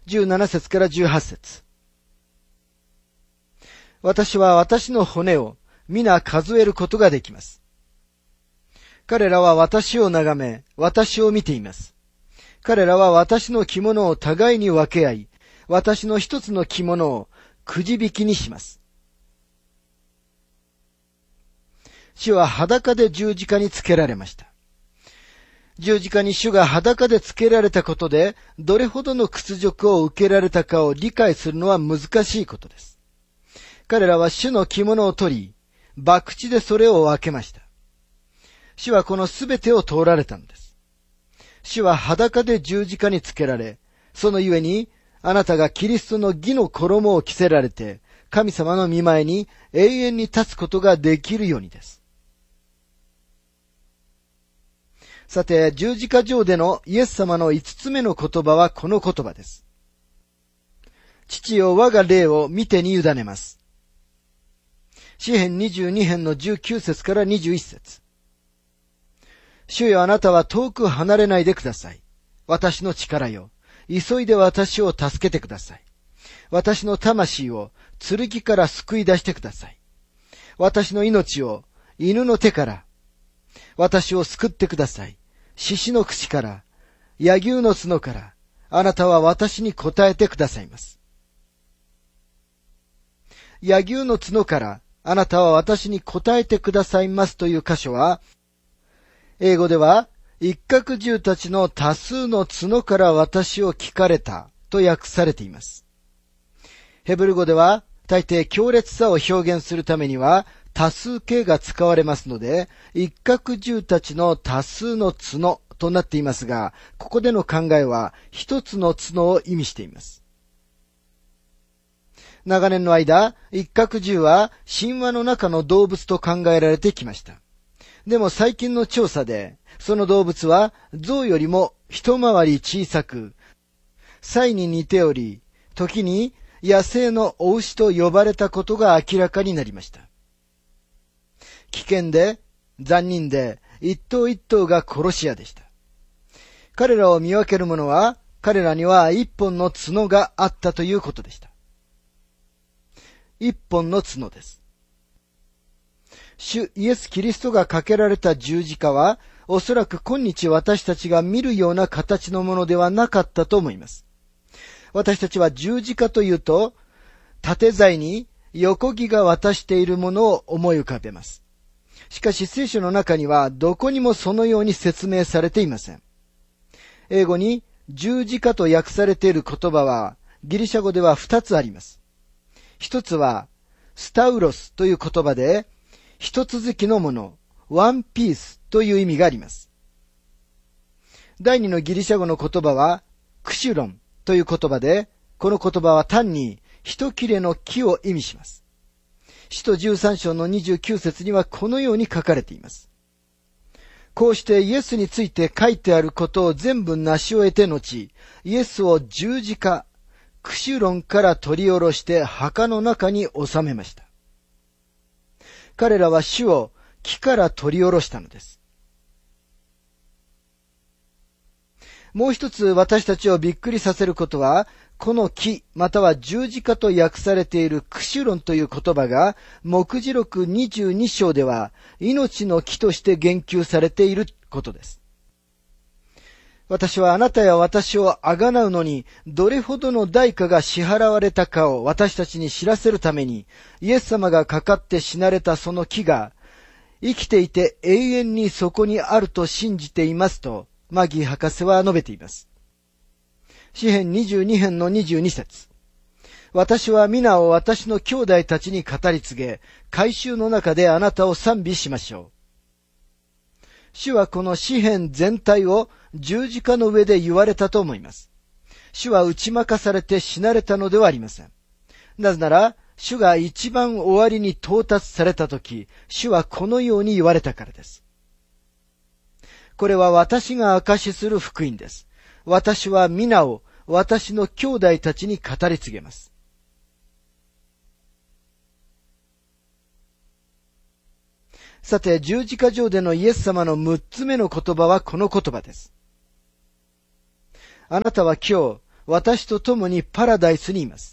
17節から18節。私は私の骨を皆数えることができます。彼らは私を眺め、私を見ています。彼らは私の着物を互いに分け合い、私の一つの着物をくじ引きにします。主は裸で十字架につけられました。十字架に主が裸でつけられたことで、どれほどの屈辱を受けられたかを理解するのは難しいことです。彼らは主の着物を取り、博打でそれを分けました。主はこのすべてを通られたのです。主は裸で十字架につけられ、そのゆえに、あなたがキリストの義の衣を着せられて、神様の御前に永遠に立つことができるようにです。さて、十字架上でのイエス様の5つ目の言葉はこの言葉です。父よ、我が霊を見てに委ねます。詩編22編の19節から21節。主よ、あなたは遠く離れないでください。私の力よ、急いで私を助けてください。私の魂を剣から救い出してください。私の命を犬の手から、私を救ってください。獅子の口から、柳生の角から、あなたは私に答えてくださいます。柳生の角から、あなたは私に答えてくださいますという箇所は、英語では、一角獣たちの多数の角から私を聞かれたと訳されています。ヘブル語では、大抵強烈さを表現するためには、多数形が使われますので、一角獣たちの多数の角となっていますが、ここでの考えは一つの角を意味しています。長年の間、一角獣は神話の中の動物と考えられてきました。でも最近の調査で、その動物は象よりも一回り小さく、サイに似ており、時に野生の雄牛と呼ばれたことが明らかになりました。危険で、残忍で、一頭一頭が殺し屋でした。彼らを見分ける者は、彼らには一本の角があったということでした。一本の角です。主イエス・キリストがかけられた十字架は、おそらく今日私たちが見るような形のものではなかったと思います。私たちは十字架というと、縦材に横木が渡しているものを思い浮かべます。しかし聖書の中にはどこにもそのように説明されていません。英語に十字架と訳されている言葉はギリシャ語では2つあります。一つはスタウロスという言葉で一続きのもの、ワンピースという意味があります。第二のギリシャ語の言葉はクシュロンという言葉で、この言葉は単に一切れの木を意味します。使徒13章の29節にはこのように書かれています。こうしてイエスについて書いてあることを全部成し終えて後、イエスを十字架、クシュロンから取り下ろして墓の中に収めました。彼らは主を木から取り下ろしたのです。もう一つ私たちをびっくりさせることは、この木または十字架と訳されているクシュロンという言葉が黙示録22章では命の木として言及されていることです。私はあなたや私をあがなうのにどれほどの代価が支払われたかを私たちに知らせるために、イエス様がかかって死なれたその木が生きていて永遠にそこにあると信じていますとマギー博士は述べています。詩編22編の22節。私は皆を私の兄弟たちに語り継げ、改宗の中であなたを賛美しましょう。主はこの詩編全体を十字架の上で言われたと思います。主は打ち負かされて死なれたのではありません。なぜなら、主が一番終わりに到達されたとき、主はこのように言われたからです。これは私が証しする福音です。私は皆を私の兄弟たちに語り継げます。さて、十字架上でのイエス様の6つ目の言葉はこの言葉です。あなたは今日、 私と共にパラダイスにいます。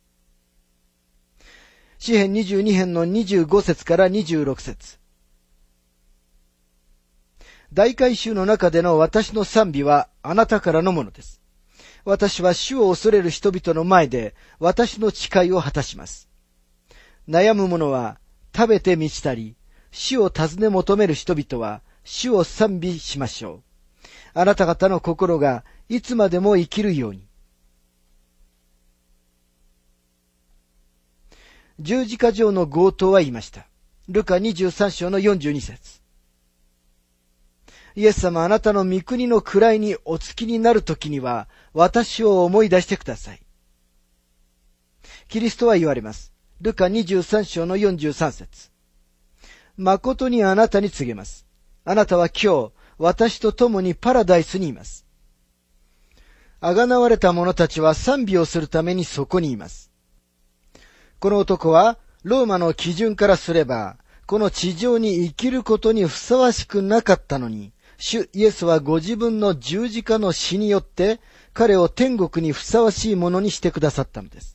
詩編22編の25節から26節。大改宗の中での私の賛美はあなたからのものです。私は主を恐れる人々の前で私の誓いを果たします。悩む者は食べて満ちたり、主を尋ね求める人々は主を賛美しましょう。あなた方の心がいつまでも生きるように。十字架上の強盗は言いました。ルカ23章の42節。イエス様、あなたの御国の位にお付きになるときには、私を思い出してください。キリストは言われます。ルカ23章の43節。誠にあなたに告げます。あなたは今日、私と共にパラダイスにいます。あがなわれた者たちは賛美をするためにそこにいます。この男は、ローマの基準からすれば、この地上に生きることにふさわしくなかったのに、主イエスはご自分の十字架の死によって、彼を天国にふさわしいものにしてくださったのです。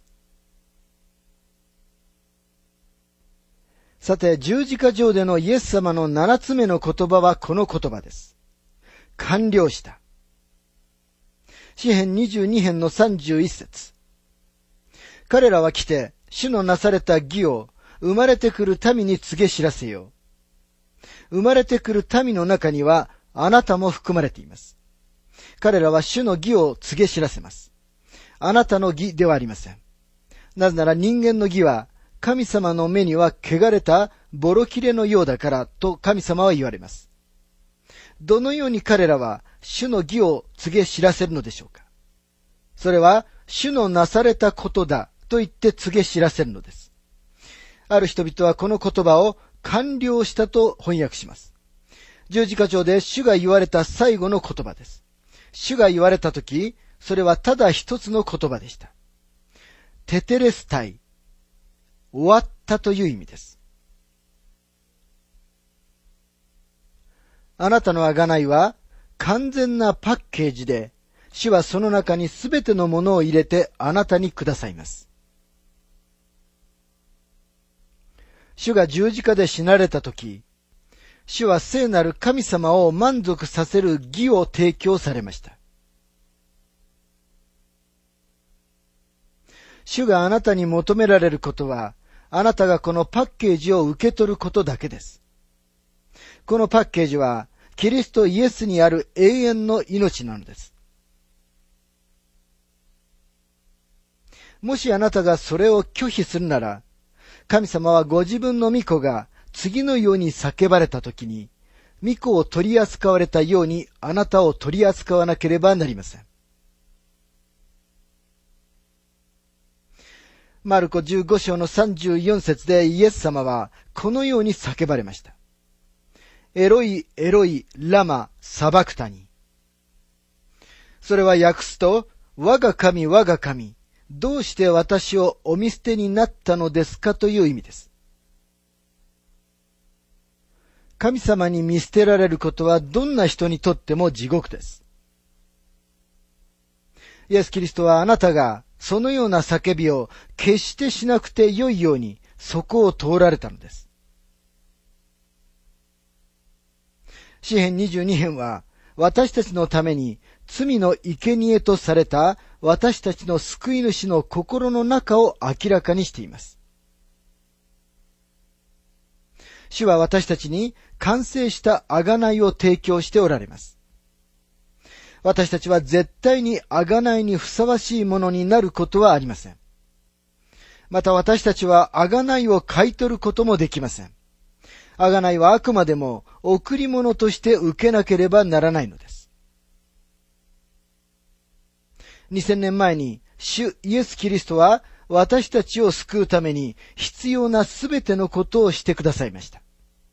さて、十字架上でのイエス様の7つ目の言葉はこの言葉です。完了した。詩編22編の31節。彼らは来て、主のなされた義を生まれてくる民に告げ知らせよう。生まれてくる民の中にはあなたも含まれています。彼らは主の義を告げ知らせます。あなたの義ではありません。なぜなら人間の義は神様の目には汚れたボロ切れのようだからと神様は言われます。どのように彼らは主の義を告げ知らせるのでしょうか。それは主のなされたことだと言って告げ知らせるのです。ある人々はこの言葉を完了したと翻訳します。十字架上で主が言われた最後の言葉です。主が言われたとき、それはただ一つの言葉でした。テテレスタイ。終わったという意味です。あなたの贖いは完全なパッケージで、主はその中にすべてのものを入れてあなたにくださいます。主が十字架で死なれたとき、主は聖なる神様を満足させる義を提供されました。主があなたに求められることは、あなたがこのパッケージを受け取ることだけです。このパッケージは、キリストイエスにある永遠の命なのです。もしあなたがそれを拒否するなら、神様はご自分の御子が次のように叫ばれたときに、御子を取り扱われたようにあなたを取り扱わなければなりません。マルコ15章の34節でイエス様はこのように叫ばれました。エロイ、エロイ、ラマ、サバクタニ。それは訳すと、我が神、我が神、どうして私をお見捨てになったのですかという意味です。神様に見捨てられることはどんな人にとっても地獄です。イエス・キリストはあなたがそのような叫びを決してしなくてよいようにそこを通られたのです。詩編22編は私たちのために罪の生贄とされた私たちの救い主の心の中を明らかにしています。主は私たちに完成した贖いを提供しておられます。私たちは絶対に贖いにふさわしいものになることはありません。また私たちは贖いを買い取ることもできません。贖いはあくまでも贈り物として受けなければならないのです。2000年前に主イエス・キリストは私たちを救うために必要なすべてのことをしてくださいました。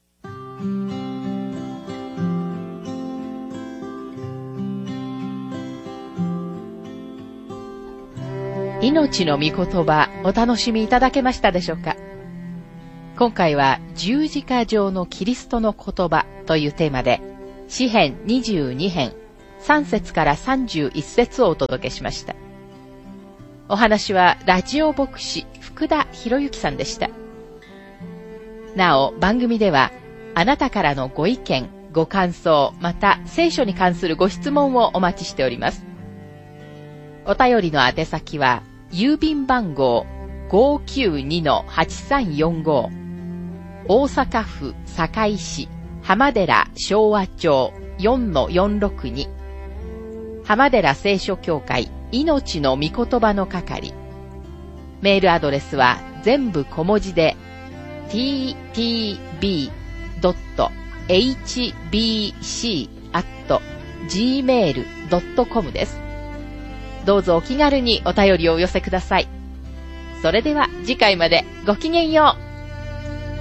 命の御言葉、お楽しみいただけましたでしょうか。今回は十字架上のキリストの言葉というテーマで、詩編22編3節から31節をお届けしました。 お話はラジオ牧師福田博之さんでした。なお、番組ではあなたからのご意見、ご感想、また聖書に関するご質問をお待ちしております。お便りの宛先は郵便番号 592-8345 大阪府堺市浜寺昭和町 4-462 浜寺聖書協会命の御言葉の係。メールアドレスは全部小文字で ttb.hbc@gmail.com です。どうぞお気軽にお便りをお寄せください。それでは次回までごきげんよう。